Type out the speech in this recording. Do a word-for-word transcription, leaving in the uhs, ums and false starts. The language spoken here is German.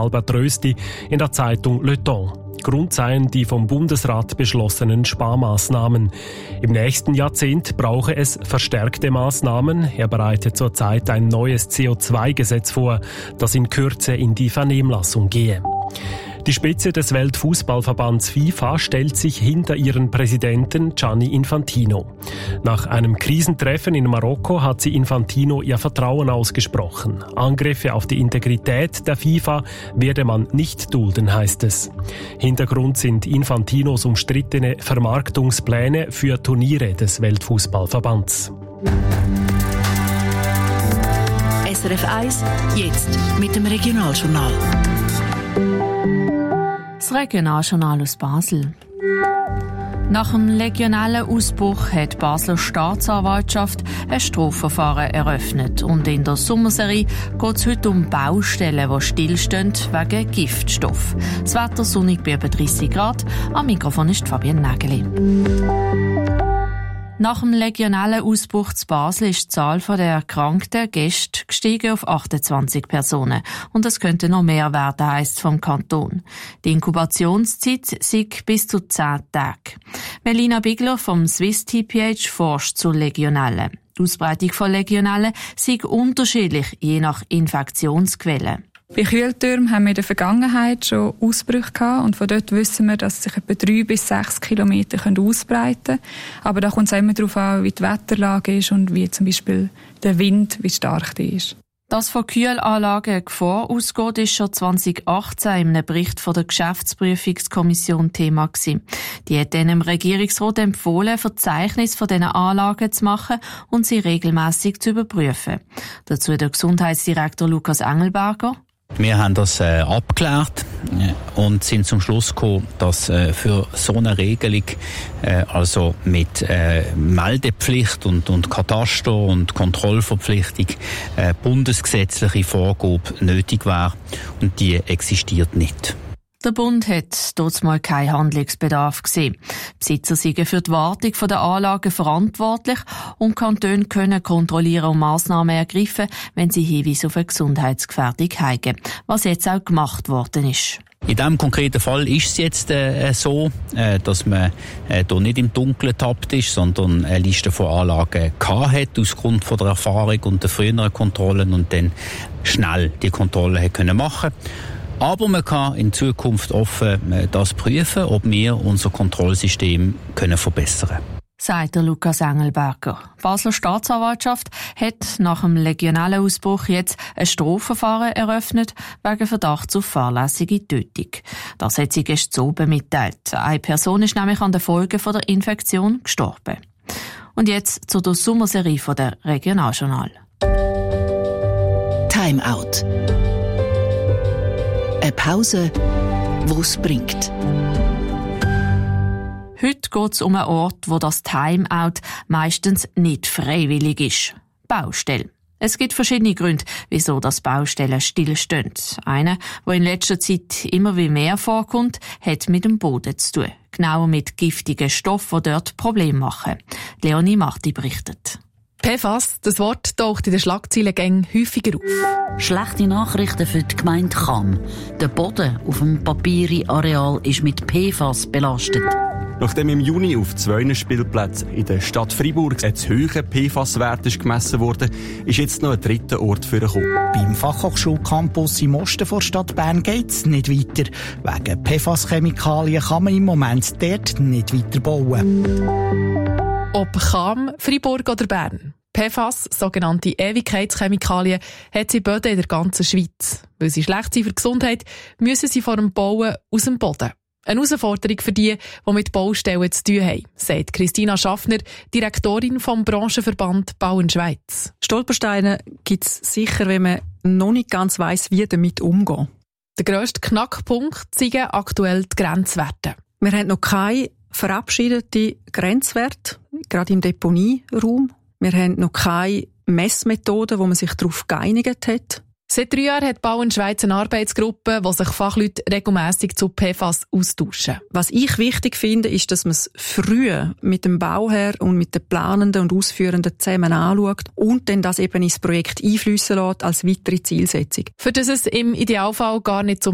Albert Rösti in der Zeitung Le Temps. Grund seien die vom Bundesrat beschlossenen Sparmaßnahmen. Im nächsten Jahrzehnt brauche es verstärkte Maßnahmen. Er bereitet zurzeit ein neues C O zwei Gesetz vor, das in Kürze in die Vernehmlassung gehe. Die Spitze des Weltfußballverbands FIFA stellt sich hinter ihren Präsidenten Gianni Infantino. Nach einem Krisentreffen in Marokko hat sie Infantino ihr Vertrauen ausgesprochen. Angriffe auf die Integrität der FIFA werde man nicht dulden, heißt es. Hintergrund sind Infantinos umstrittene Vermarktungspläne für Turniere des Weltfußballverbands. S R F eins, jetzt mit dem Regionaljournal. Das Regionaljournal aus Basel. Nach dem legionellen Ausbruch hat die Basler Staatsanwaltschaft ein Strafverfahren eröffnet. Und in der Sommerserie geht es heute um Baustellen, die stillstehen wegen Giftstoff. Das Wetter sonnig bei etwa dreissig Grad. Am Mikrofon ist Fabienne Nägeli. Nach dem legionellen Ausbruch zu Basel ist die Zahl der erkrankten Gäste gestiegen auf achtundzwanzig Personen. Und es könnte noch mehr werden, heisst vom Kanton. Die Inkubationszeit sei bis zu zehn Tage. Melina Bigler vom Swiss T P H forscht zu Legionellen. Die Ausbreitung von Legionellen sei unterschiedlich, je nach Infektionsquelle. Bei Kühltürmen haben wir in der Vergangenheit schon Ausbrüche gehabt und von dort wissen wir, dass sie sich etwa drei bis sechs Kilometer ausbreiten können. Aber da kommt es auch immer darauf an, wie die Wetterlage ist und wie zum Beispiel der Wind, wie stark der ist. Dass von Kühlanlagen eine Gefahr ausgeht, ist schon zwanzig achtzehn in einem Bericht von der Geschäftsprüfungskommission Thema gewesen. Die hat dann dem Regierungsrat empfohlen, Verzeichnis von diesen Anlagen zu machen und sie regelmässig zu überprüfen. Dazu der Gesundheitsdirektor Lukas Engelberger. Wir haben das äh, abgeklärt und sind zum Schluss gekommen, dass äh, für so eine Regelung, äh, also mit äh, Meldepflicht und, und Kataster und Kontrollverpflichtung, äh, bundesgesetzliche Vorgabe nötig wäre und die existiert nicht. Der Bund hat dort mal keinen Handlungsbedarf gesehen. Besitzer sind für die Wartung der Anlagen verantwortlich und Kantone können kontrollieren und Massnahmen ergreifen, wenn sie Hinweise auf eine Gesundheitsgefährdung haben, was jetzt auch gemacht worden ist. In diesem konkreten Fall ist es jetzt äh, so, äh, dass man äh, hier nicht im Dunkeln getappt ist, sondern eine Liste von Anlagen gehabt hat, ausgrund von der Erfahrung und der früheren Kontrollen und dann schnell die Kontrollen hat können machen. Aber man kann in Zukunft offen das prüfen, ob wir unser Kontrollsystem können verbessern können. Sagt der Lukas Engelberger. Die Basler Staatsanwaltschaft hat nach dem legionellen Ausbruch jetzt ein Strafverfahren eröffnet wegen Verdachts auf fahrlässige Tötung. Das hat sie gestern oben mitteilt. Eine Person ist nämlich an den Folgen der Infektion gestorben. Und jetzt zu der Sommerserie der Regionaljournal. Time Out. Eine Pause, die es bringt. Heute geht es um einen Ort, wo das Timeout meistens nicht freiwillig ist. Baustelle. Es gibt verschiedene Gründe, wieso das Baustellen stillstehen. Einer, der in letzter Zeit immer wie mehr vorkommt, hat mit dem Boden zu tun. Genauer mit giftigen Stoffen, die dort Probleme machen. Leonie Marti berichtet. P F A S, das Wort taucht in den Schlagzeilen häufiger auf. Schlechte Nachrichten für die Gemeinde Cham. Der Boden auf dem Papiri-Areal ist mit P F A S belastet. Nachdem im Juni auf zwei Spielplätzen in der Stadt Freiburg ein zu hoher P F A S-Wert gemessen wurde, ist jetzt noch ein dritter Ort vorgekommen. Beim Fachhochschulcampus im Osten der Stadt Bern geht es nicht weiter. Wegen P F A S-Chemikalien kann man im Moment dort nicht weiter bauen. Ob Cham, Freiburg oder Bern. P F A S, sogenannte Ewigkeitschemikalien, hat sie Böden in der ganzen Schweiz. Weil sie schlecht sind für die Gesundheit, müssen sie vor dem Bauen aus dem Boden. Eine Herausforderung für die, die mit Baustellen zu tun haben, sagt Christina Schaffner, Direktorin vom Branchenverband Bauen Schweiz. Stolpersteine gibt es sicher, wenn man noch nicht ganz weiss, wie damit umgehen. Der grösste Knackpunkt sind aktuell die Grenzwerte. Wir haben noch keine verabschiedeten Grenzwerte, gerade im Deponieraum. Wir haben noch keine Messmethoden, wo man sich darauf geeinigt hat. Seit drei Jahren hat Bauen Schweiz eine Arbeitsgruppe, wo sich Fachleute regelmässig zu P F A S austauschen. Was ich wichtig finde, ist, dass man es früh mit dem Bauherr und mit den Planenden und Ausführenden zusammen anschaut und dann das eben ins Projekt einfliessen lässt als weitere Zielsetzung. Für das es im Idealfall gar nicht zu